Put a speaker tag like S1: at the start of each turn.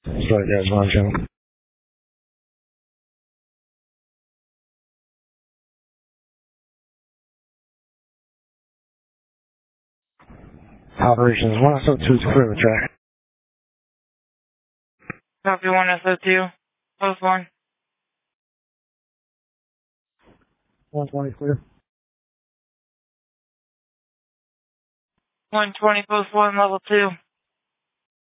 S1: Sorry, guys, one channel. Operations 102 to clear the track.
S2: Copy 102. Post 1.
S1: 120 clear.
S2: 120, post 1, level 2.